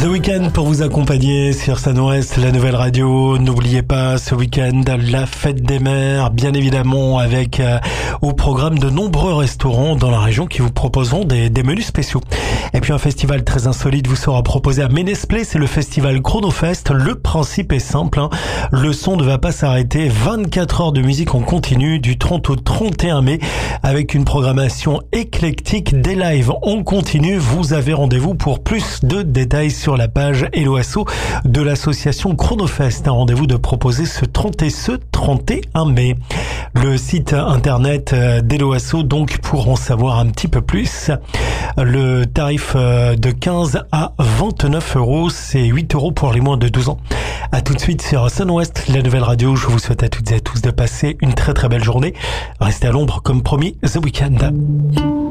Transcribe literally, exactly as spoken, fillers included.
The Weeknd pour vous accompagner sur Sun West, la nouvelle radio. N'oubliez pas ce week-end la fête des mères, bien évidemment, avec euh, au programme de nombreux restaurants dans la région qui vous proposeront des, des menus spéciaux. Et puis un festival très insolite vous sera proposé à Ménez-Play, c'est le festival Chronofest. Le principe est simple, hein. Le son ne va pas s'arrêter, vingt-quatre heures de musique en continu du trente au trente et un mai avec une programmation éclectique, des lives en continu. Vous avez rendez-vous pour plus de détails sur la page Helloasso de l'association Chronofest. Un rendez-vous de proposer ce trente et ce trente et un mai. Le site internet d'Helloasso donc pour en savoir un petit peu plus. Le tarif de quinze à vingt-neuf euros, c'est huit euros pour les moins de douze ans. À tout de suite sur Sun West, la nouvelle radio. Je vous souhaite à toutes et à tous de passer une très très belle journée. Restez à l'ombre comme promis, The Weeknd.